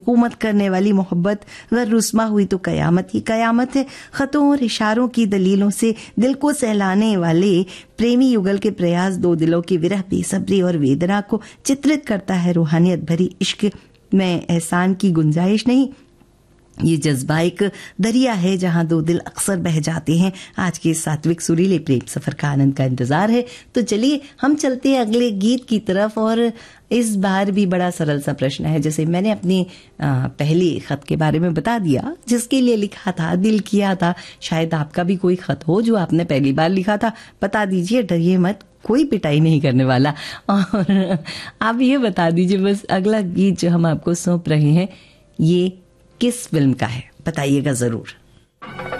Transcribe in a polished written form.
हुकूमत करने वाली मोहब्बत अगर रुस्मा हुई तो कयामत ही कयामत है। खतों और इशारों की दलीलों से दिल को सहलाने वाले प्रेमी युगल के प्रयास दो दिलों की विरह, बेसब्री और वेदना को चित्रित करता है। रूहानियत भरी इश्क में एहसान की गुंजाइश नहीं, ये जज्बा एक दरिया है जहां दो दिल अक्सर बह जाते हैं। आज के सात्विक सुरीले प्रेम सफर का आनंद का इंतजार है, तो चलिए हम चलते हैं अगले गीत की तरफ। और इस बार भी बड़ा सरल सा प्रश्न है, जैसे मैंने अपनी पहली खत के बारे में बता दिया, जिसके लिए लिखा था, दिल किया था। शायद आपका भी कोई खत हो जो आपने पहली बार लिखा था, बता दीजिए, डरिए मत, कोई पिटाई नहीं करने वाला। और आप ये बता दीजिए बस, अगला गीत जो हम आपको सौंप रहे हैं ये किस फिल्म का है, बताइएगा जरूर।